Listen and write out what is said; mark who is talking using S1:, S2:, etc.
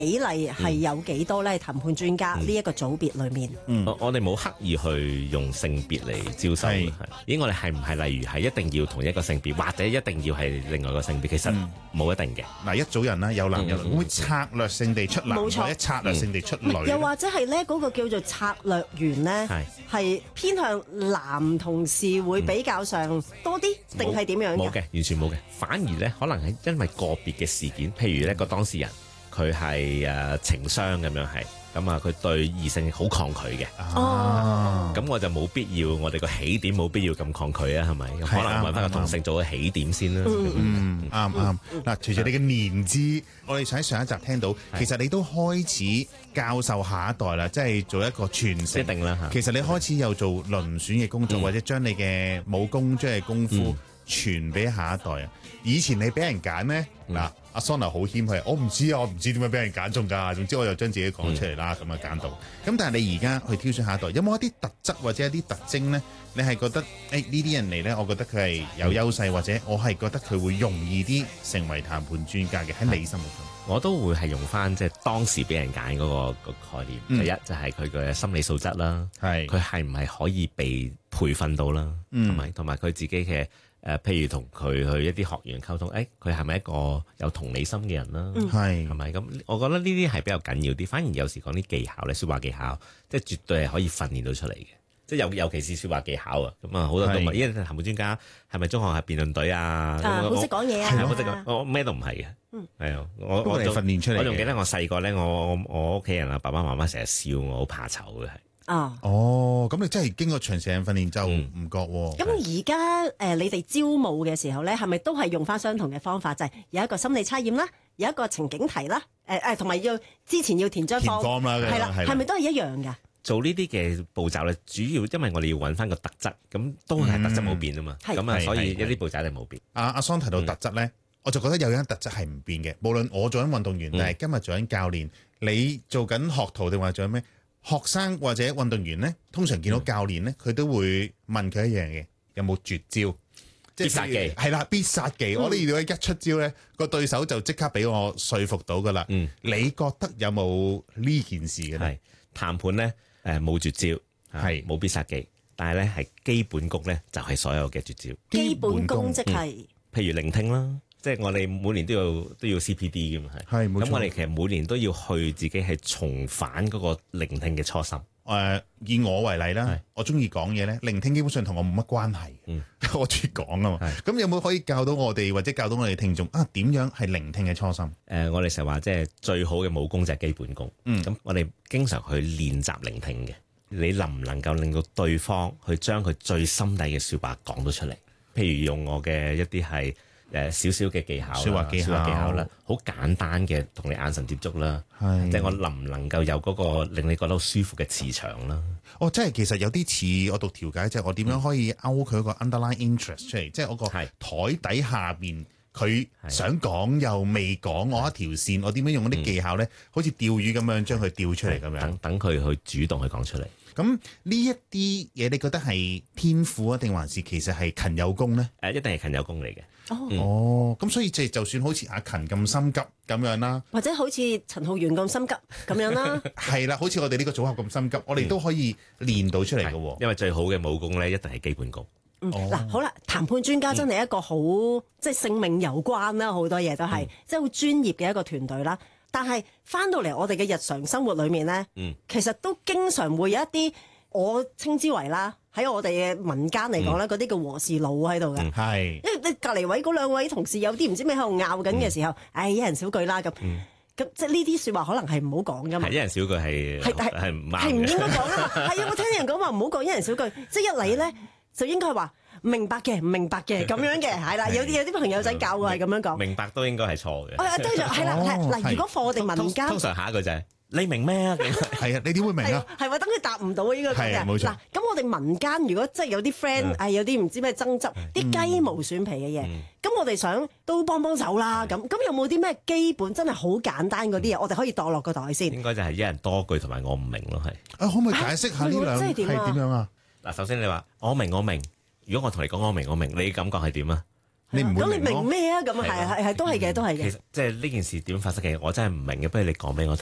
S1: 比例係有幾多咧？談判專家呢一個組別裏面，
S2: 我哋冇刻意去用性別嚟招收，咦？我哋係唔係例如係一定要同一個性別，或者一定要係另外一個性別？其實冇一定嘅。
S3: 嗱，一組人啦，有男有女，會策略性地出男，或者策略性地出女。
S1: 又或者係咧嗰個叫做策略員咧，係偏向男同事會比較上多啲，定係點樣？
S2: 冇嘅，完全冇嘅。反而咧，可能係因為個別嘅事件，譬如咧個當事人。佢係情商咁樣係，咁啊佢對異性好抗拒嘅，咁我就冇必要，我哋個起點冇必要咁抗拒啊，係咪？可能揾翻個同性做個起點先啦。
S3: 啱。嗱，隨住你嘅年資，我哋喺上一集聽到，其實你都開始教授下一代啦，即係做一個傳承。
S2: 一定啦。
S3: 其實你開始有做輪選嘅工作，或者將你嘅武功即係功夫傳俾下一代啊。以前你俾人揀咩？嗱。阿 Sona 好謙虛，我唔知點樣俾人揀中㗎。總之我就將自己講出嚟啦，咁啊揀到。咁但係你而家去挑選下一代，有冇一啲特質或者一啲特徵咧？你係覺得呢啲人嚟咧，我覺得佢係有優勢，或者我係覺得佢會容易啲成為談判專家嘅喺你心目中？
S2: 我都會係用翻即係當時俾人揀嗰個概念。第一就係佢嘅心理素質啦，佢係唔係可以被培訓到啦，同埋佢自己嘅。譬如同佢去一啲學員溝通，佢係咪一個有同理心嘅人啦？係咪咁？我覺得呢啲係比較緊要啲。反而有時講啲技巧咧，説話技巧，即係絕對係可以訓練到出嚟嘅。即係尤其是説話技巧啊，咁啊好多都問，咦？談判專家係咪中學係辯論隊啊？
S1: 好識講嘢啊！
S2: 好識講，我咩都唔係嘅。係啊，我
S3: 訓練出嚟。
S2: 我仲記得我細個咧，我屋企人啊，爸爸媽媽成日笑我好怕醜嘅係。
S3: 咁你真係經過長時間訓練就唔覺喎。
S1: 咁而家你哋招募嘅時候咧，係咪都係用翻相同嘅方法，就係有一個心理測驗啦，有一個情景題啦，同埋之前要填張 form 啦，係啦，係咪都係一樣㗎？
S2: 做呢啲嘅步驟咧，主要因為我哋要揾翻個特質，咁都係特質冇變啊嘛，咁啊，所以一啲步驟係冇變。
S3: 阿桑提到特質咧，我就覺得有樣特質係唔變嘅，無論我做緊運動員定係今日做緊教練，你做緊學徒定話做緊咩？學生或者運動員咧，通常見到教練咧，佢都會問佢一樣嘢，有冇絕招？
S2: 必殺技
S3: 係啦，必殺技。我哋如果一出招咧，個對手就即刻俾我說服到噶啦。你覺得有冇呢件事嘅咧？
S2: 係談判咧，冇絕招，係冇必殺技，但係咧係基本功咧就係所有嘅絕招。
S1: 基本功即係
S2: 譬如聆聽啦。即係我哋每年都要 CPD 嘅嘛，係咁我哋其實每年都要去自己係重返嗰個聆聽嘅初心。
S3: 以我為例啦，我中意講嘢咧，聆聽基本上同我冇乜關係。我中意講啊嘛。咁有冇可以教到我哋或者教到我哋聽眾點樣係聆聽嘅初心？
S2: 我哋成日話即係最好嘅武功就係基本功。咁我哋經常去練習聆聽嘅，你能唔能夠令到對方去將佢最心底嘅説話講到出嚟？譬如用我嘅一啲係。少少嘅技巧，説話技巧啦，好簡單嘅同你眼神接觸啦，即係我能唔能夠有嗰個令你覺得舒服嘅磁場啦？
S3: 即係其實有啲似我讀調解，即係我點樣可以勾佢個 underline interest 出嚟，即係我個台底下邊佢想講又未講，我一條線，我點樣用嗰啲技巧咧？好似釣魚咁樣將佢釣出嚟咁樣，
S2: 等佢去主動去講出嚟。
S3: 咁呢一啲嘢，你覺得係天賦啊，定還是其實係勤有功咧？
S2: 一定係勤有功嚟嘅。
S3: 咁所以就算好似阿勤咁心急咁樣啦，
S1: 或者好似陳浩源咁心急咁樣啦，
S3: 係啦，好似我哋呢個組合咁心急，我哋都可以練到出嚟嘅喎。
S2: 因為最好嘅武功咧，一定係基本功。
S1: 嗱，好啦，談判專家真係一個好即係性命攸關啦，好多嘢都係即係好專業嘅一個團隊啦。但係翻到嚟我哋嘅日常生活裏面咧，其實都經常會有一啲我稱之為啦，喺我哋嘅民間嚟講咧，嗰啲叫和事佬喺度嘅。因為你隔離位嗰兩位同事有啲唔知咩喺度拗緊嘅時候，一人少句啦咁。咁即係呢啲説話可能係唔好講噶嘛。
S2: 一人少句係唔啱嘅，
S1: 係唔應該講噶嘛。係啊，我聽啲人講話唔好講一人少句，即係一嚟咧就應該話明白嘅，唔明白嘅咁樣嘅，係啦。有啲朋友仔教我係咁樣講。
S2: 明白都應該係錯嘅。
S1: 係啦，嗱，如果課我哋民間，
S2: 通常下一句就係你明咩啊？
S3: 係啊，你點會明啊？
S1: 係話等佢答唔到應該講嘅。嗱，咁我哋民間如果真係有啲 friend，有啲唔知咩爭執，啲雞毛蒜皮嘅嘢，咁我哋想都幫手啦。咁有冇啲咩基本真係好簡單嗰啲嘢，我哋可以墮落個袋先？
S2: 應該就係一人多句同埋我唔明咯，係。
S3: 可唔可以解釋下呢兩係點樣啊？
S2: 嗱，首先你話我明，如果我同你講我明，你感覺係點啊？
S3: 你唔會
S1: 咁你明咩啊？咁係都係嘅，都係嘅。
S2: 其實即係呢件事點發生嘅，我真係唔明嘅，不如你講俾我聽。